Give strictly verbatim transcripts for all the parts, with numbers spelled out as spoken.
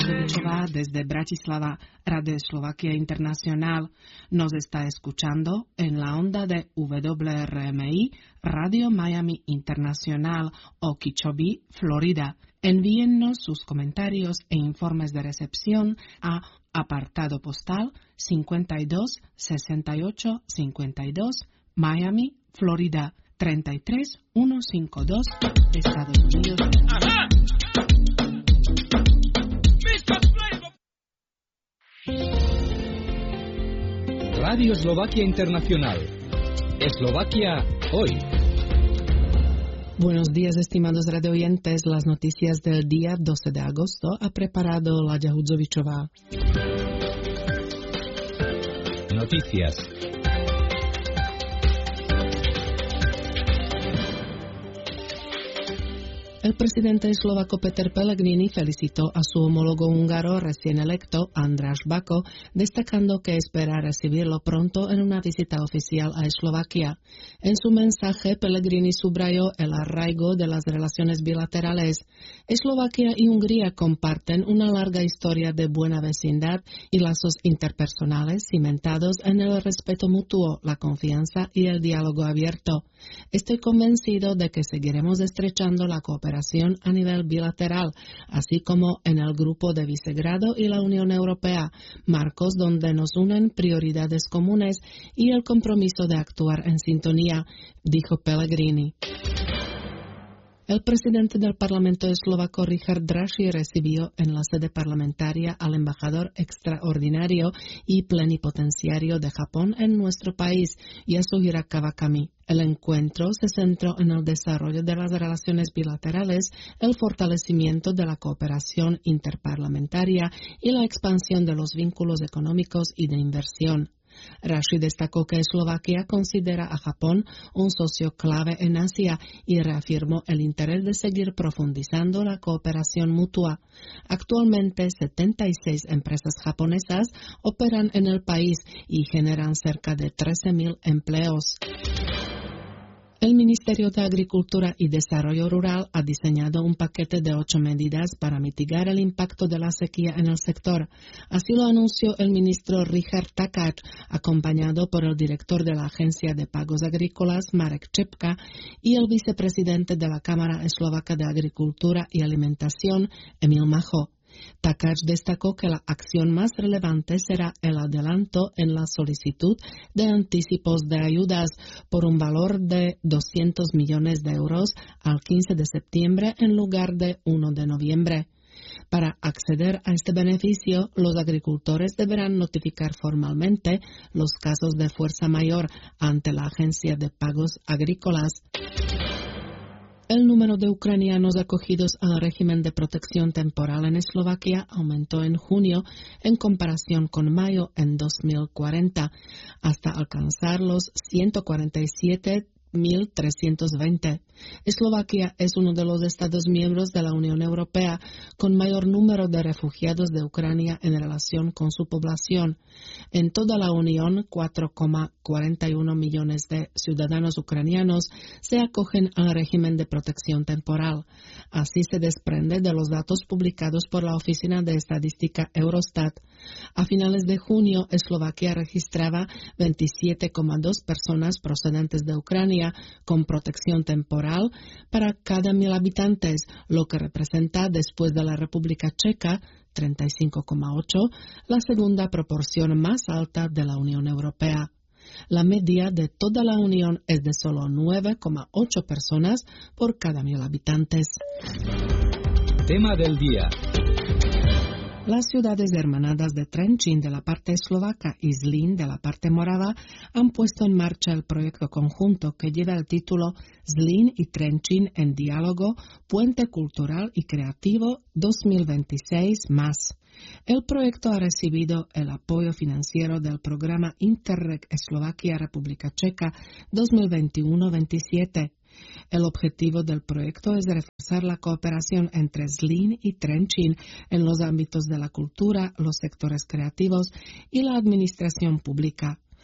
Jahuzovičová desde Bratislava, Radio Slovakia Internacional. Nos está escuchando en la onda de W R M I, Radio Miami Internacional, Okeechobee, Florida. Envíennos sus comentarios e informes de recepción a apartado postal cincuenta y dos sesenta y ocho cincuenta y dos, Miami, Florida, treinta y tres mil ciento cincuenta y dos, Estados Unidos. ¡Ajá! Radio Eslovaquia Internacional. Eslovaquia hoy. Buenos días, estimados radioyentes. Las noticias del día doce de agosto ha preparado la Jahuzovičová. Noticias. El presidente eslovaco Peter Pellegrini felicitó a su homólogo húngaro recién electo, András Bako, destacando que espera recibirlo pronto en una visita oficial a Eslovaquia. En su mensaje, Pellegrini subrayó el arraigo de las relaciones bilaterales. Eslovaquia y Hungría comparten una larga historia de buena vecindad y lazos interpersonales cimentados en el respeto mutuo, la confianza y el diálogo abierto. Estoy convencido de que seguiremos estrechando la cooperación a nivel bilateral, así como en el Grupo de Visegrado y la Unión Europea, marcos donde nos unen prioridades comunes y el compromiso de actuar en sintonía, dijo Pellegrini. El presidente del Parlamento eslovaco Richard Draxi recibió en la sede parlamentaria al embajador extraordinario y plenipotenciario de Japón en nuestro país, Yasuhira Kawakami. El encuentro se centró en el desarrollo de las relaciones bilaterales, el fortalecimiento de la cooperación interparlamentaria y la expansión de los vínculos económicos y de inversión. Rashi destacó que Eslovaquia considera a Japón un socio clave en Asia y reafirmó el interés de seguir profundizando la cooperación mutua. Actualmente, setenta y seis empresas japonesas operan en el país y generan cerca de trece mil empleos. El Ministerio de Agricultura y Desarrollo Rural ha diseñado un paquete de ocho medidas para mitigar el impacto de la sequía en el sector. Así lo anunció el ministro Richard Takáč, acompañado por el director de la Agencia de Pagos Agrícolas, Marek Čepka, y el vicepresidente de la Cámara Eslovaca de Agricultura y Alimentación, Emil Macho. Takáč destacó que la acción más relevante será el adelanto en la solicitud de anticipos de ayudas por un valor de doscientos millones de euros al quince de septiembre en lugar de uno de noviembre. Para acceder a este beneficio, los agricultores deberán notificar formalmente los casos de fuerza mayor ante la Agencia de Pagos Agrícolas. El número de ucranianos acogidos al régimen de protección temporal en Eslovaquia aumentó en junio en comparación con mayo en dos mil cuarenta, hasta alcanzar los ciento cuarenta y siete mil trescientos veinte. Eslovaquia es uno de los Estados miembros de la Unión Europea con mayor número de refugiados de Ucrania en relación con su población. En toda la Unión, cuatro coma cuarenta y uno millones de ciudadanos ucranianos se acogen al régimen de protección temporal. Así se desprende de los datos publicados por la Oficina de Estadística Eurostat. A finales de junio, Eslovaquia registraba veintisiete coma dos personas procedentes de Ucrania con protección temporal para cada mil habitantes, lo que representa, después de la República Checa, treinta y cinco coma ocho, la segunda proporción más alta de la Unión Europea. La media de toda la Unión es de solo nueve coma ocho personas por cada mil habitantes. Tema del día. Las ciudades hermanadas de Trenčín de la parte eslovaca y Zlín de la parte morava han puesto en marcha el proyecto conjunto que lleva el título Zlín y Trenčín en diálogo, puente cultural y creativo dos mil veintiséis más. El proyecto ha recibido el apoyo financiero del programa Interreg Eslovaquia-República Checa dos mil veintiuno veintisiete. El objetivo del proyecto es reforzar la cooperación entre Zlín y Trenčín en los ámbitos de la cultura, los sectores creativos y la administración pública.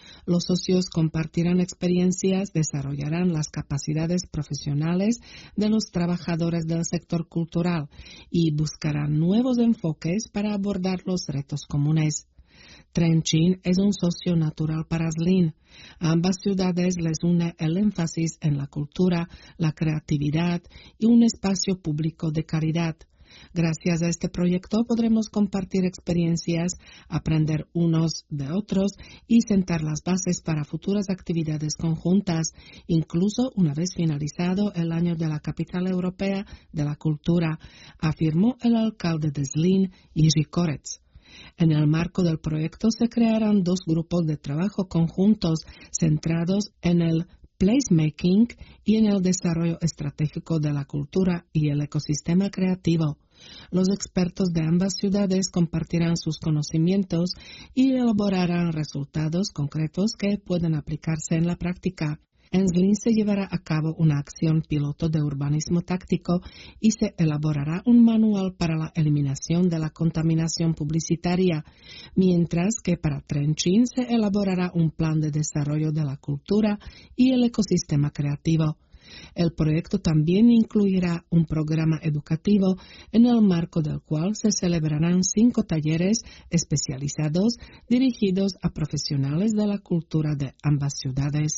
Los socios compartirán experiencias, desarrollarán las capacidades profesionales de los trabajadores del sector cultural y buscarán nuevos enfoques para abordar los retos comunes. Trenčín es un socio natural para Zlín. A ambas ciudades les une el énfasis en la cultura, la creatividad y un espacio público de calidad. Gracias a este proyecto podremos compartir experiencias, aprender unos de otros y sentar las bases para futuras actividades conjuntas, incluso una vez finalizado el año de la Capital Europea de la Cultura, afirmó el alcalde de Zlín, Jiří Korec. En el marco del proyecto se crearán dos grupos de trabajo conjuntos centrados en el placemaking y en el desarrollo estratégico de la cultura y el ecosistema creativo. Los expertos de ambas ciudades compartirán sus conocimientos y elaborarán resultados concretos que pueden aplicarse en la práctica. En Zlín se llevará a cabo una acción piloto de urbanismo táctico y se elaborará un manual para la eliminación de la contaminación publicitaria, mientras que para Trenčín se elaborará un plan de desarrollo de la cultura y el ecosistema creativo. El proyecto también incluirá un programa educativo en el marco del cual se celebrarán cinco talleres especializados dirigidos a profesionales de la cultura de ambas ciudades.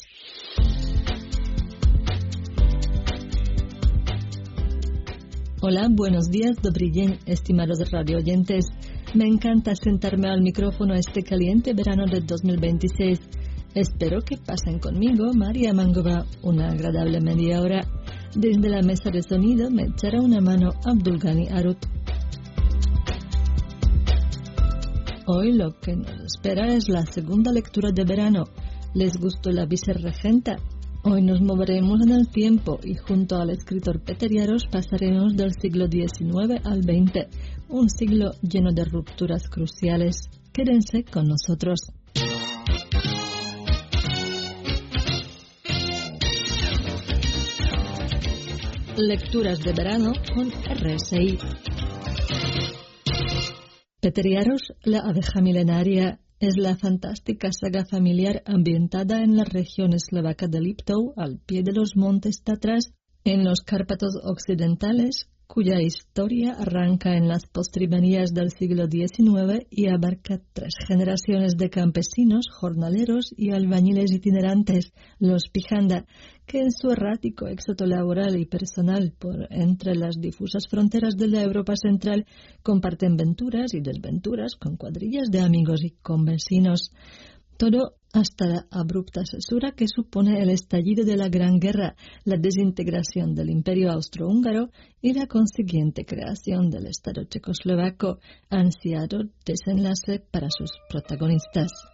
Hola, buenos días, dobrý den, estimados radioyentes. Me encanta sentarme al micrófono este caliente verano de dos mil veintiséis. Espero que pasen conmigo, María Mangova, una agradable media hora. Desde la mesa de sonido me echará una mano Abdulgani Arut. Hoy lo que nos espera es la segunda lectura de verano. ¿Les gustó la vicerregenta? Hoy nos moveremos en el tiempo y junto al escritor Peter Jarosz pasaremos del siglo diecinueve al veinte, un siglo lleno de rupturas cruciales. Quédense con nosotros. Lecturas de verano con R S I. Peter Jarosz, La abeja milenaria, es la fantástica saga familiar ambientada en la región eslovaca de Liptov, al pie de los montes Tatras, en los Cárpatos occidentales, cuya historia arranca en las postrimerías del siglo diecinueve y abarca tres generaciones de campesinos, jornaleros y albañiles itinerantes, los Pijanda, que en su errático éxodo laboral y personal por entre las difusas fronteras de la Europa central comparten venturas y desventuras con cuadrillas de amigos y convecinos. Todo hasta la abrupta cesura que supone el estallido de la Gran Guerra, la desintegración del Imperio Austrohúngaro y la consiguiente creación del Estado checoslovaco, ansiado desenlace para sus protagonistas.